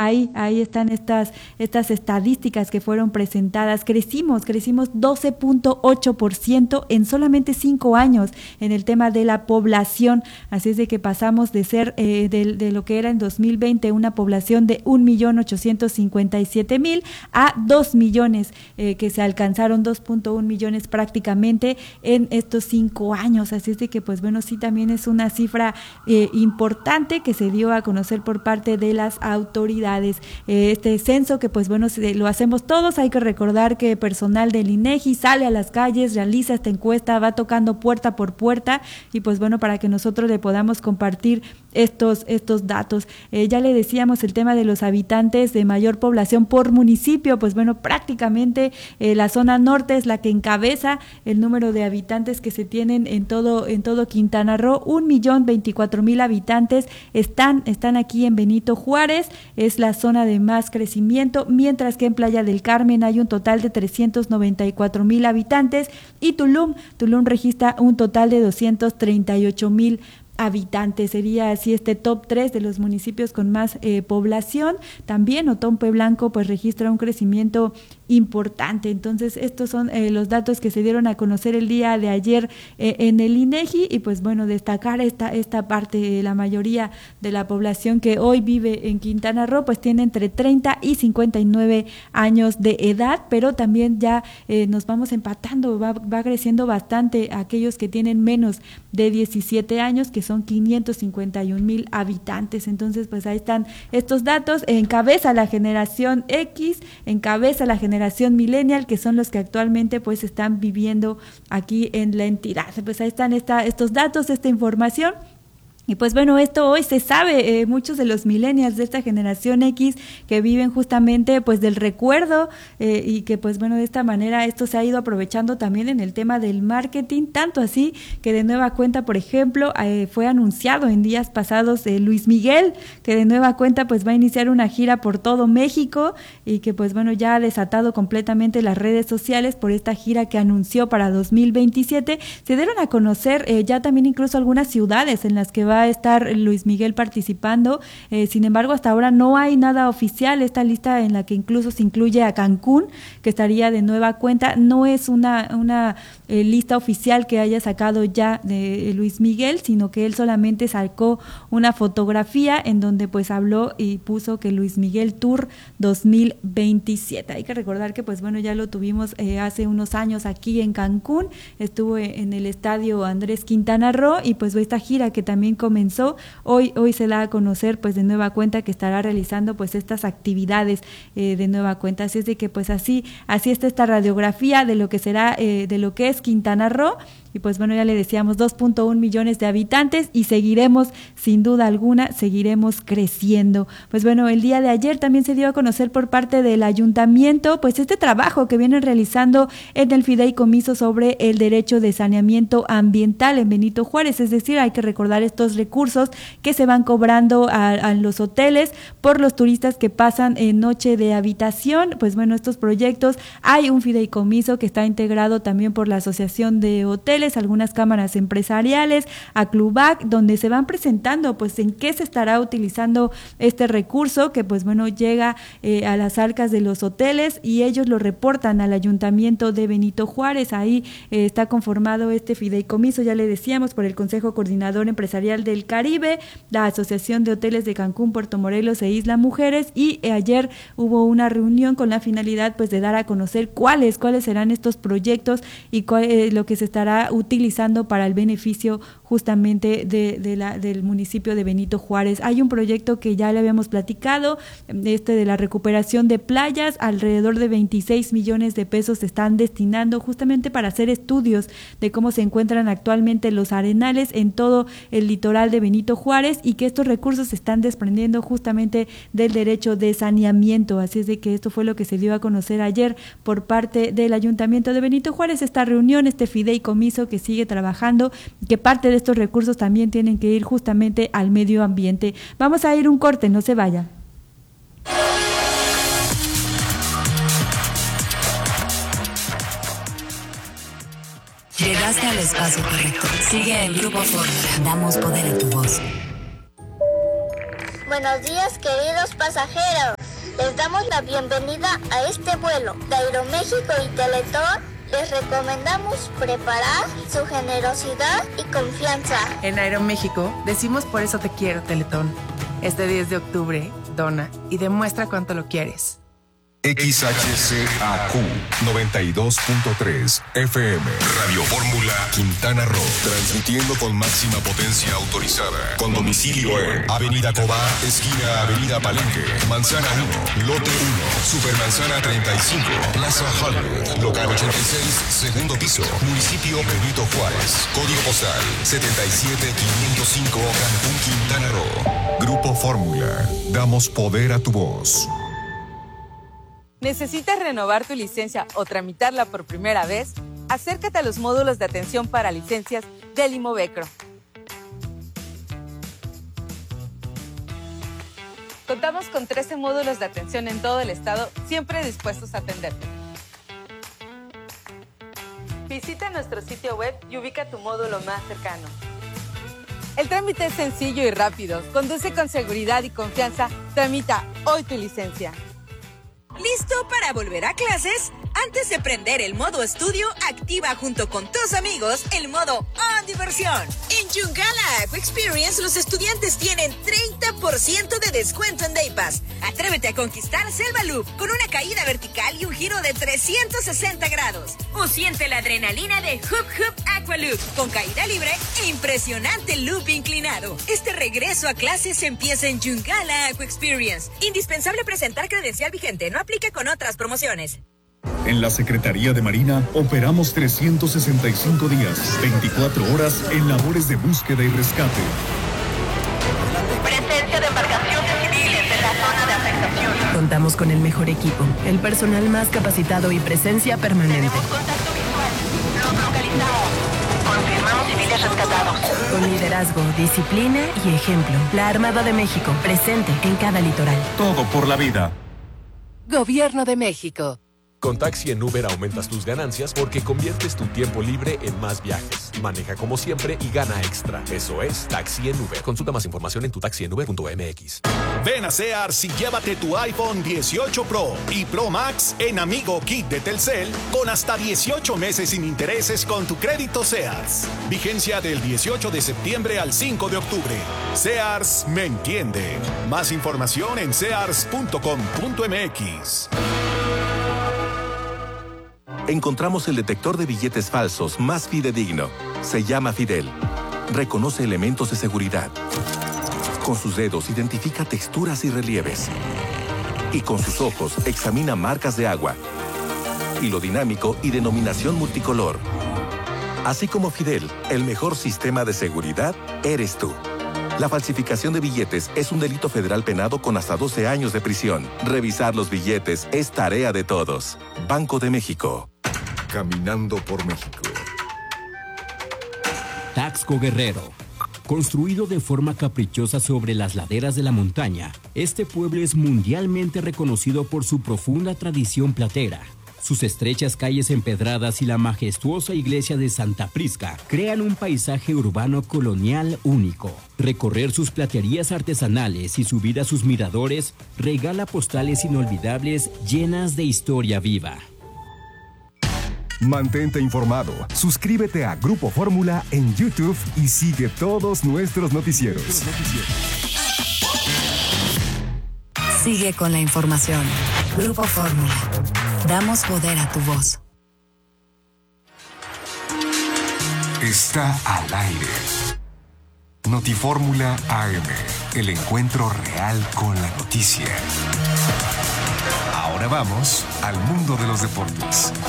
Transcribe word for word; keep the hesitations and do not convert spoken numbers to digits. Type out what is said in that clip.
ahí, ahí están estas, estas estadísticas que fueron presentadas. Crecimos, crecimos doce punto ocho por ciento en solamente cinco años en el tema de la población. Así es de que pasamos de ser eh, de, de lo que era en dos mil veinte una población de un millón ochocientos cincuenta y siete mil a dos millones, eh, que se alcanzaron dos punto uno millones prácticamente en estos cinco años. Así es de que, pues bueno, sí también es una cifra eh, importante que se dio a conocer por parte de las autoridades. Eh, este censo que, pues bueno, se, lo hacemos todos. Hay que recordar que personal del INEGI sale a las calles, realiza esta encuesta, va tocando puerta por puerta y, pues bueno, para que nosotros le podamos compartir estos, estos datos. Eh, ya le decíamos el tema de los habitantes de mayor población por municipio. Pues bueno, prácticamente eh, la zona norte es la que encabeza el número de habitantes que se tienen en todo, en todo Quintana Roo. Un millón veinticuatro mil habitantes están, están aquí en Benito Juárez, es la zona de más crecimiento, mientras que en Playa del Carmen hay un total de trescientos noventa y cuatro mil habitantes y Tulum, Tulum registra un total de doscientos treinta y ocho mil habitantes. Sería así este top tres de los municipios con más eh, población. También Otompe Blanco pues registra un crecimiento importante. Entonces estos son eh, los datos que se dieron a conocer el día de ayer eh, en el INEGI y pues bueno, destacar esta, esta parte. La mayoría de la población que hoy vive en Quintana Roo pues tiene entre treinta y cincuenta y nueve años de edad, pero también ya eh, nos vamos empatando, va, va creciendo bastante aquellos que tienen menos de diecisiete años, que son quinientos cincuenta y un mil habitantes. Entonces pues ahí están estos datos. Encabeza la generación X, encabeza la generación millennial, que son los que actualmente pues están viviendo aquí en la entidad. Pues ahí están esta, estos datos, esta información. Y pues bueno, esto hoy se sabe, eh, muchos de los millennials de esta generación X que viven justamente pues del recuerdo eh, y que pues bueno, de esta manera esto se ha ido aprovechando también en el tema del marketing, tanto así que de nueva cuenta, por ejemplo, eh, fue anunciado en días pasados eh, Luis Miguel, que de nueva cuenta pues va a iniciar una gira por todo México y que pues bueno, ya ha desatado completamente las redes sociales por esta gira que anunció para dos mil veintisiete. Se dieron a conocer eh, ya también incluso algunas ciudades en las que va a estar Luis Miguel participando, eh, sin embargo hasta ahora no hay nada oficial. Esta lista en la que incluso se incluye a Cancún, que estaría de nueva cuenta, no es una, una eh, lista oficial que haya sacado ya de Luis Miguel, sino que él solamente sacó una fotografía en donde pues habló y puso que Luis Miguel Tour dos mil veintisiete. Hay que recordar que pues bueno, ya lo tuvimos eh, hace unos años aquí en Cancún, estuvo en el estadio Andrés Quintana Roo y pues esta gira que también comenzó, hoy hoy se da a conocer pues de nueva cuenta que estará realizando pues estas actividades eh, de nueva cuenta. Así es de que pues así así está esta radiografía de lo que será eh, de lo que es Quintana Roo. Y pues bueno, ya le decíamos dos punto uno millones de habitantes y seguiremos, sin duda alguna, seguiremos creciendo. Pues bueno, el día de ayer también se dio a conocer por parte del ayuntamiento pues este trabajo que vienen realizando en el fideicomiso sobre el derecho de saneamiento ambiental en Benito Juárez. Es decir, hay que recordar estos recursos que se van cobrando a, a los hoteles por los turistas que pasan en noche de habitación. Pues bueno, estos proyectos, hay un fideicomiso que está integrado también por la Asociación de Hoteles, algunas cámaras empresariales, a Clubac, donde se van presentando pues en qué se estará utilizando este recurso que pues bueno llega eh, a las arcas de los hoteles y ellos lo reportan al ayuntamiento de Benito Juárez. Ahí eh, está conformado este fideicomiso, ya le decíamos, por el Consejo Coordinador Empresarial del Caribe, la Asociación de Hoteles de Cancún, Puerto Morelos e Isla Mujeres, y eh, ayer hubo una reunión con la finalidad pues de dar a conocer cuáles cuáles serán estos proyectos y cuál, eh, lo que se estará utilizando para el beneficio justamente de, de la, del municipio de Benito Juárez. Hay un proyecto que ya le habíamos platicado, este de la recuperación de playas, alrededor de veintiséis millones de pesos se están destinando justamente para hacer estudios de cómo se encuentran actualmente los arenales en todo el litoral de Benito Juárez y que estos recursos se están desprendiendo justamente del derecho de saneamiento. Así es de que esto fue lo que se dio a conocer ayer por parte del Ayuntamiento de Benito Juárez, esta reunión, este fideicomiso que sigue trabajando, que parte de estos recursos también tienen que ir justamente al medio ambiente. Vamos a ir un corte, no se vaya. Llegaste al espacio correcto. Sigue el Grupo Fórmula. Damos poder a tu voz. Buenos días, queridos pasajeros. Les damos la bienvenida a este vuelo. De Aeroméxico y Teletón les recomendamos preparar su generosidad y confianza. En Aeroméxico decimos por eso te quiero, Teletón. Este diez de octubre, dona y demuestra cuánto lo quieres. X H C A Q noventa y dos punto tres F M Radio Fórmula Quintana Roo, transmitiendo con máxima potencia autorizada, con domicilio en Avenida Cobá, esquina Avenida Palenque, Manzana uno, Lote uno, Supermanzana treinta y cinco, Plaza Hollywood, Local ochenta y seis, segundo piso, Municipio Benito Juárez, Código postal setenta y siete quinientos cinco, Cancún, Quintana Roo. Grupo Fórmula, damos poder a tu voz. ¿Necesitas renovar tu licencia o tramitarla por primera vez? Acércate a los módulos de atención para licencias del Imovecro. Contamos con trece módulos de atención en todo el estado, siempre dispuestos a atenderte. Visita nuestro sitio web y ubica tu módulo más cercano. El trámite es sencillo y rápido. Conduce con seguridad y confianza. Tramita hoy tu licencia. ¿Listo para volver a clases? Antes de prender el modo estudio, activa junto con tus amigos el modo On Diversión. En Yungala Aqua Experience, los estudiantes tienen treinta por ciento de descuento en Day Pass. Atrévete a conquistar Selva Loop con una caída vertical y un giro de trescientos sesenta grados. O siente la adrenalina de Hoop Hoop Aqua Loop con caída libre e impresionante loop inclinado. Este regreso a clases empieza en Yungala Aqua Experience. Indispensable presentar credencial vigente. No aplica con otras promociones. En la Secretaría de Marina operamos trescientos sesenta y cinco días, veinticuatro horas en labores de búsqueda y rescate. Presencia de embarcaciones civiles en la zona de afectación. Contamos con el mejor equipo, el personal más capacitado y presencia permanente. Tenemos contacto visual. Los localizamos. Confirmamos civiles rescatados. Con liderazgo, disciplina y ejemplo. La Armada de México, presente en cada litoral. Todo por la vida. Gobierno de México. Con Taxi en Uber aumentas tus ganancias porque conviertes tu tiempo libre en más viajes. Maneja como siempre y gana extra. Eso es Taxi en Uber. Consulta más información en tu taxi en uber punto m x. Ven a Sears y llévate tu iPhone dieciocho Pro y Pro Max en Amigo Kit de Telcel con hasta dieciocho meses sin intereses con tu crédito Sears. Vigencia del dieciocho de septiembre al cinco de octubre. Sears me entiende. Más información en sears punto com punto m x. Encontramos el detector de billetes falsos más fidedigno. Se llama Fidel. Reconoce elementos de seguridad. Con sus dedos identifica texturas y relieves. Y con sus ojos examina marcas de agua. Hilo dinámico y denominación multicolor. Así como Fidel, el mejor sistema de seguridad eres tú. La falsificación de billetes es un delito federal penado con hasta doce años de prisión. Revisar los billetes es tarea de todos. Banco de México. Caminando por México. Taxco Guerrero. Construido de forma caprichosa sobre las laderas de la montaña, este pueblo es mundialmente reconocido por su profunda tradición platera. Sus estrechas calles empedradas y la majestuosa iglesia de Santa Prisca crean un paisaje urbano colonial único. Recorrer sus platerías artesanales y subir a sus miradores regala postales inolvidables llenas de historia viva. Mantente informado, suscríbete a Grupo Fórmula en YouTube y sigue todos nuestros noticieros. Sigue con la información. Grupo Fórmula. Damos poder a tu voz. Está al aire. Notifórmula A M, el encuentro real con la noticia. Ahora vamos al mundo de los deportes.